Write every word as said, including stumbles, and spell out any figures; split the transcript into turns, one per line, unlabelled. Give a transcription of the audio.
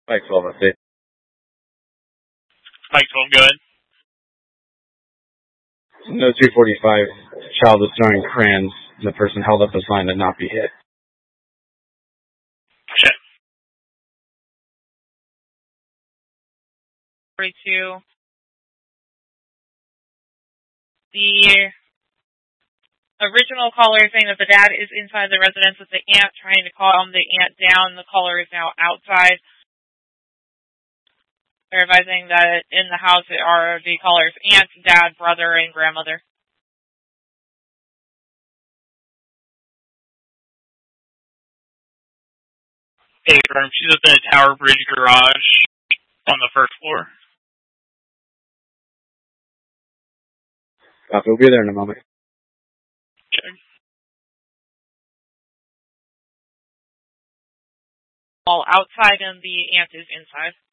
Mike twelve, I see.
Mike twelve, go ahead.
No two forty-five, child was throwing crayons, and the person held up a sign to not be hit.
Check.
forty-two. The original caller is saying that the dad is inside the residence with the aunt, trying to calm the aunt down. The caller is now outside. They're advising that in the house are the caller's aunt, dad, brother, and grandmother.
Hey, firm, she's up in a Tower Bridge garage on the first floor.
Copy, we'll be there in a moment.
Check.
All outside and the aunt is inside.